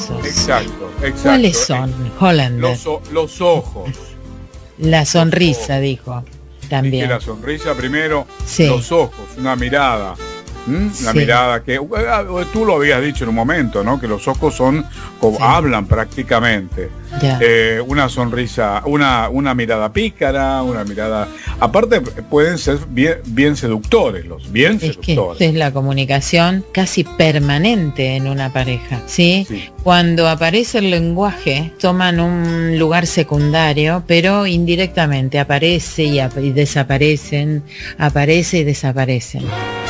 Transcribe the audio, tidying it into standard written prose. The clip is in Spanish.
esos? Exacto. ¿Cuáles son, Hollander? Los ojos. La sonrisa, dijo. También. Dije la sonrisa primero, Sí. los ojos, una mirada. Una Sí. mirada que tú lo habías dicho en un momento, ¿no? Que los ojos son como Sí. hablan prácticamente. Ya. Una sonrisa, una mirada pícara, una mirada. Aparte pueden ser bien seductores, bien Es que seductores. es la comunicación casi permanente en una pareja, ¿sí? Sí. Cuando aparece el lenguaje, toman un lugar secundario, pero indirectamente aparece y desaparecen, aparece y desaparecen.